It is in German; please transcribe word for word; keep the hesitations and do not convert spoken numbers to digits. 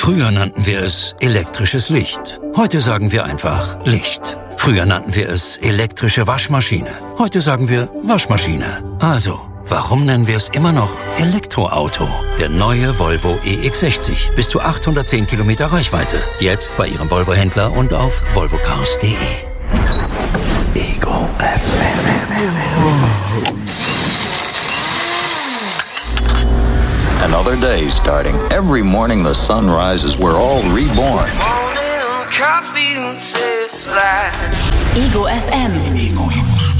Früher nannten wir es elektrisches Licht. Heute sagen wir einfach Licht. Früher nannten wir es elektrische Waschmaschine. Heute sagen wir Waschmaschine. Also, warum nennen wir es immer noch Elektroauto? Der neue Volvo E X sechzig. Bis zu achthundertzehn Kilometer Reichweite. Jetzt bei Ihrem Volvo-Händler und auf volvo cars punkt de. Ego F M. Another day starting. Every morning the sun rises, we're all reborn. Ego F M.